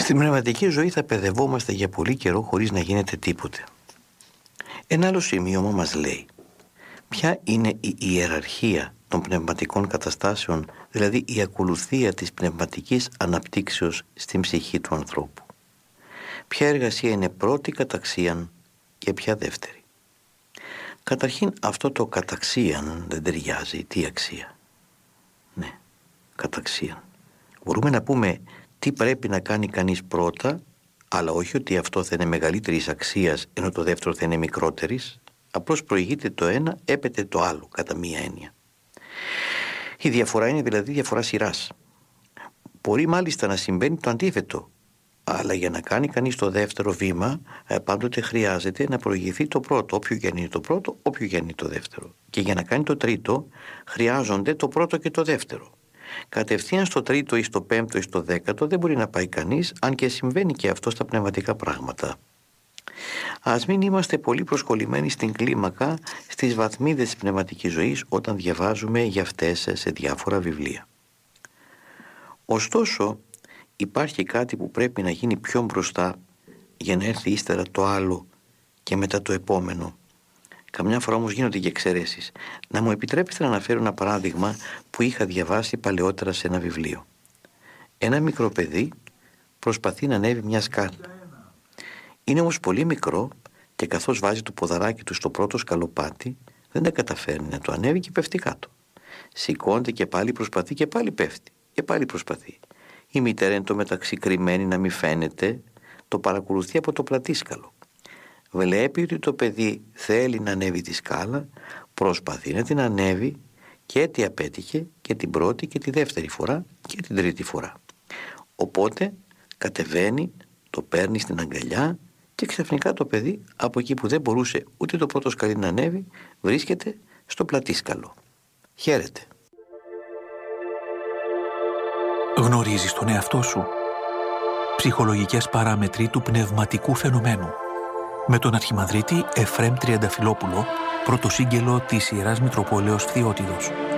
Στην πνευματική ζωή θα παιδευόμαστε για πολύ καιρό χωρίς να γίνεται τίποτε. Ένα άλλο σημείωμα μας λέει ποια είναι η ιεραρχία των πνευματικών καταστάσεων, δηλαδή η ακολουθία της πνευματικής αναπτύξεως στην ψυχή του ανθρώπου. Ποια εργασία είναι πρώτη καταξίαν και ποια δεύτερη. Καταρχήν αυτό το καταξίαν δεν ταιριάζει. Τι αξία? Ναι, καταξίαν. Μπορούμε να πούμε τι πρέπει να κάνει κανείς πρώτα, αλλά όχι ότι αυτό θα είναι μεγαλύτερης αξίας ενώ το δεύτερο θα είναι μικρότερης. Απλώς προηγείται το ένα, έπεται το άλλο, κατά μία έννοια. Η διαφορά είναι δηλαδή διαφορά σειράς. Μπορεί μάλιστα να συμβαίνει το αντίθετο, αλλά για να κάνει κανείς το δεύτερο βήμα πάντοτε χρειάζεται να προηγηθεί το πρώτο, όποιο και αν είναι το πρώτο, όποιο και αν είναι το δεύτερο. Και για να κάνει το τρίτο χρειάζονται το πρώτο και το δεύτερο. Κατευθείαν στο τρίτο ή στο πέμπτο ή στο δέκατο δεν μπορεί να πάει κανείς, αν και συμβαίνει και αυτό στα πνευματικά πράγματα. Ας μην είμαστε πολύ προσκολλημένοι στην κλίμακα, στις βαθμίδες της πνευματικής ζωής όταν διαβάζουμε για αυτές σε διάφορα βιβλία. Ωστόσο, υπάρχει κάτι που πρέπει να γίνει πιο μπροστά για να έρθει ύστερα το άλλο και μετά το επόμενο. Καμιά φορά όμως γίνονται και εξαιρέσεις. Να μου επιτρέψετε να αναφέρω ένα παράδειγμα που είχα διαβάσει παλαιότερα σε ένα βιβλίο. Ένα μικρό παιδί προσπαθεί να ανέβει μια σκάλα. Είναι όμως πολύ μικρό και καθώς βάζει το ποδαράκι του στο πρώτο σκαλοπάτι δεν τα καταφέρνει να το ανέβει και πέφτει κάτω. Σηκώνεται και πάλι προσπαθεί και πάλι πέφτει και πάλι προσπαθεί. Η μητέρα είναι το μεταξύ κρυμμένη να μην φαίνεται, το παρακολουθεί από το πλατήσκαλο. Βλέπει ότι το παιδί θέλει να ανέβει τη σκάλα, προσπαθεί να την ανέβει και έτσι απέτυχε και την πρώτη και τη δεύτερη φορά και την τρίτη φορά. Οπότε κατεβαίνει, το παίρνει στην αγκαλιά και ξαφνικά το παιδί από εκεί που δεν μπορούσε ούτε το πρώτο σκαλί να ανέβει βρίσκεται στο πλατήσκαλο. Χαίρεται. Γνωρίζεις τον εαυτό σου? Ψυχολογικές παράμετροι του πνευματικού φαινομένου. Με τον Αρχιμανδρίτη Εφραίμ Τριανταφυλόπουλο, πρωτοσύγγελο της Ιεράς Μητροπόλεως Φθιώτιδος.